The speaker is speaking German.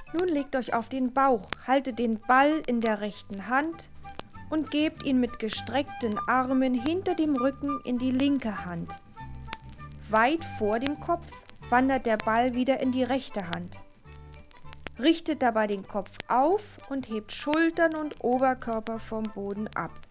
Nun legt euch auf den Bauch, haltet den Ball in der rechten Hand und gebt ihn mit gestreckten Armen hinter dem Rücken in die linke Hand. Weit vor dem Kopf wandert der Ball wieder in die rechte Hand. Richtet dabei den Kopf auf und hebt Schultern und Oberkörper vom Boden ab.